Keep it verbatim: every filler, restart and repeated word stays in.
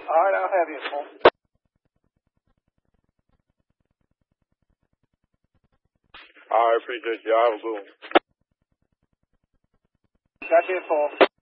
All right, I'll have you, Paul. I appreciate you. I will go. Got you, Paul.